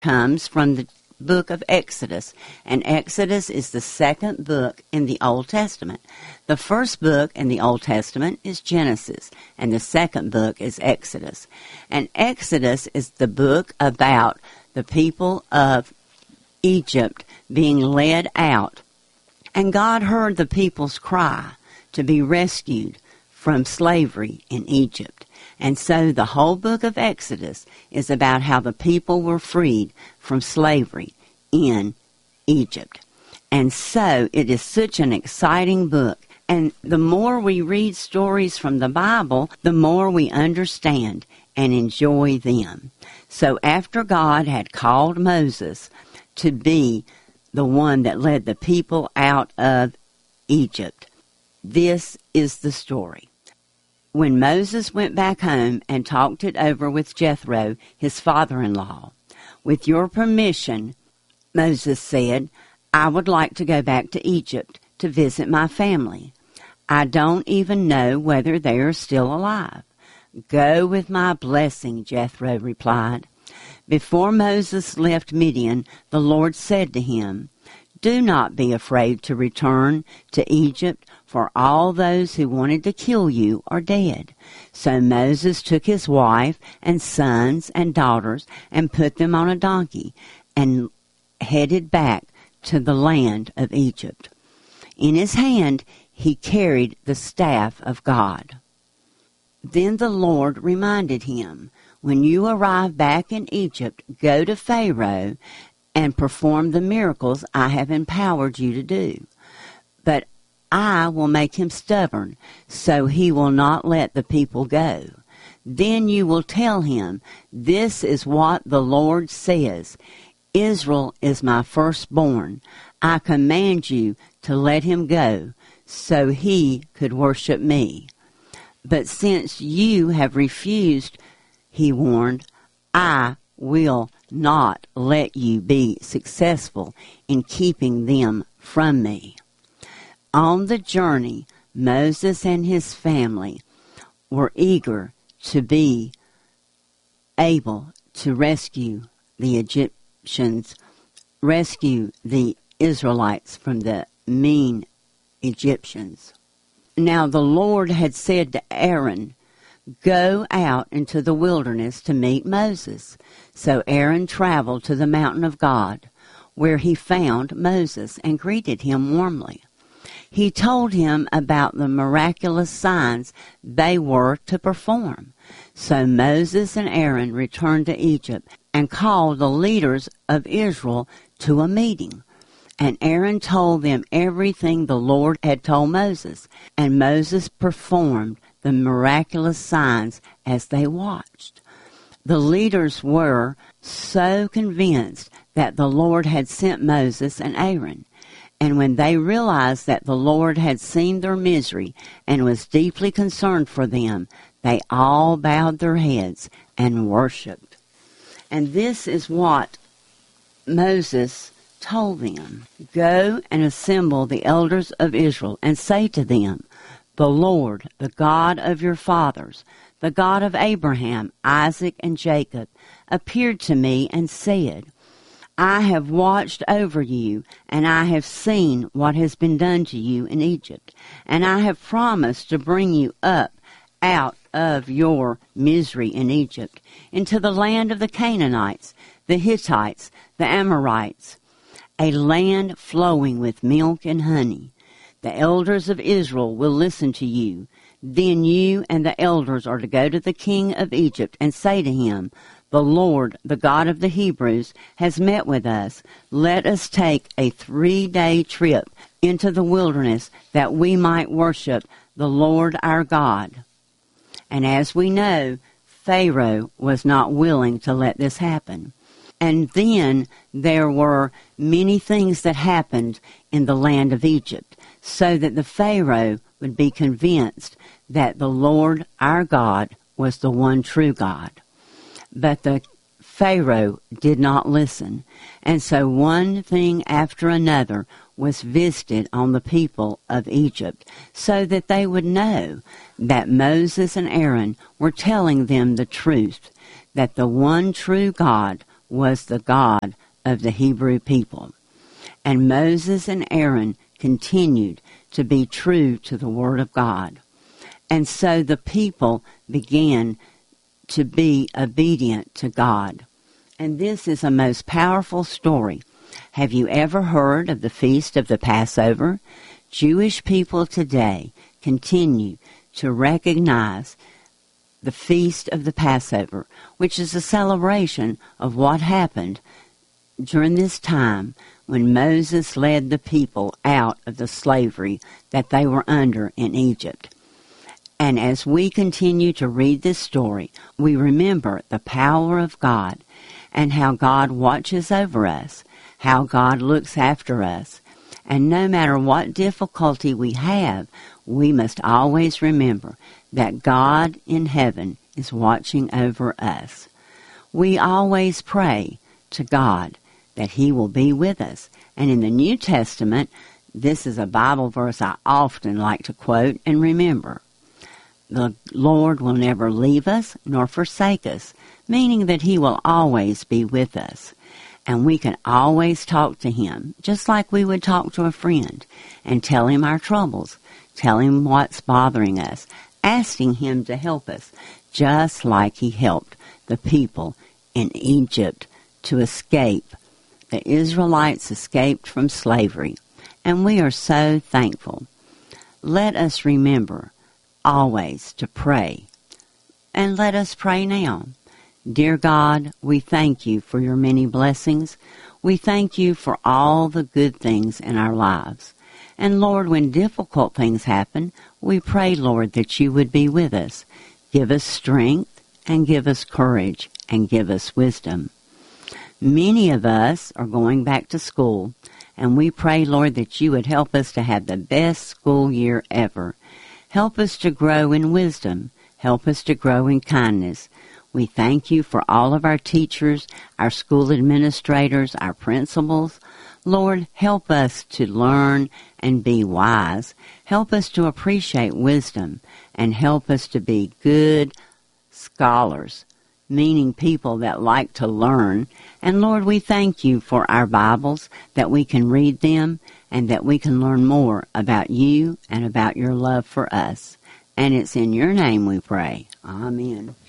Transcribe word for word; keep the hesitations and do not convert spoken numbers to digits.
comes from the book of Exodus, and Exodus is the second book in the Old Testament. The first book in the Old Testament is Genesis, and the second book is Exodus. And Exodus is the book about the people of Egypt being led out. And God heard the people's cry to be rescued from slavery in Egypt. And so the whole book of Exodus is about how the people were freed from slavery in Egypt. And so it is such an exciting book. And the more we read stories from the Bible, the more we understand and enjoy them. So after God had called Moses to be the one that led the people out of Egypt, this is the story. When Moses went back home and talked it over with Jethro, his father-in-law, "With your permission," Moses said, "I would like to go back to Egypt to visit my family. I don't even know whether they are still alive." "Go with my blessing," Jethro replied. Before Moses left Midian, the Lord said to him, "Do not be afraid to return to Egypt, for all those who wanted to kill you are dead." So Moses took his wife and sons and daughters and put them on a donkey and headed back to the land of Egypt. In his hand he carried the staff of God. Then the Lord reminded him, "When you arrive back in Egypt, go to Pharaoh and perform the miracles I have empowered you to do. But I will make him stubborn, so he will not let the people go. Then you will tell him, 'This is what the Lord says. Israel is my firstborn. I command you to let him go, so he could worship me.' But since you have refused," he warned, "I will not let you be successful in keeping them from me." On the journey, Moses and his family were eager to be able to rescue the Egyptians, rescue the Israelites from the mean Egyptians. Now the Lord had said to Aaron, "Go out into the wilderness to meet Moses." So Aaron traveled to the mountain of God, where he found Moses and greeted him warmly. He told him about the miraculous signs they were to perform. So Moses and Aaron returned to Egypt and called the leaders of Israel to a meeting. And Aaron told them everything the Lord had told Moses, and Moses performed the miraculous signs as they watched. The leaders were so convinced that the Lord had sent Moses and Aaron. And when they realized that the Lord had seen their misery and was deeply concerned for them, they all bowed their heads and worshipped. And this is what Moses told them. "Go and assemble the elders of Israel and say to them, 'The Lord, the God of your fathers, the God of Abraham, Isaac, and Jacob, appeared to me and said, I have watched over you, and I have seen what has been done to you in Egypt, and I have promised to bring you up out of your misery in Egypt, into the land of the Canaanites, the Hittites, the Amorites, a land flowing with milk and honey. The elders of Israel will listen to you. Then you and the elders are to go to the king of Egypt and say to him, The Lord, the God of the Hebrews, has met with us. Let us take a three-day trip into the wilderness that we might worship the Lord our God." And as we know, Pharaoh was not willing to let this happen. And then there were many things that happened in the land of Egypt, so that the Pharaoh would be convinced that the Lord our God was the one true God. But the Pharaoh did not listen, and so one thing after another was visited on the people of Egypt, so that they would know that Moses and Aaron were telling them the truth, that the one true God was the God of the Hebrew people. And Moses and Aaron continued to be true to the Word of God. And so the people began to be obedient to God. And this is a most powerful story. Have you ever heard of the Feast of the Passover? Jewish people today continue to recognize the Feast of the Passover, which is a celebration of what happened during this time when Moses led the people out of the slavery that they were under in Egypt. And as we continue to read this story, we remember the power of God and how God watches over us, how God looks after us. And no matter what difficulty we have, we must always remember that God in heaven is watching over us. We always pray to God that He will be with us. And in the New Testament, this is a Bible verse I often like to quote and remember. The Lord will never leave us nor forsake us, meaning that He will always be with us. And we can always talk to Him, just like we would talk to a friend, and tell Him our troubles, tell Him what's bothering us, asking Him to help us, just like He helped the people in Egypt to escape. The Israelites escaped from slavery, and we are so thankful. Let us remember always to pray, and let us pray now. Dear God, we thank You for Your many blessings. We thank You for all the good things in our lives. And Lord, when difficult things happen, we pray, Lord, that You would be with us. Give us strength and give us courage and give us wisdom. Many of us are going back to school, and we pray, Lord, that You would help us to have the best school year ever. Help us to grow in wisdom. Help us to grow in kindness. We thank You for all of our teachers, our school administrators, our principals. Lord, help us to learn and be wise. Help us to appreciate wisdom, and help us to be good scholars, meaning people that like to learn. And Lord, we thank You for our Bibles, that we can read them and that we can learn more about You and about Your love for us. And it's in Your name we pray. Amen.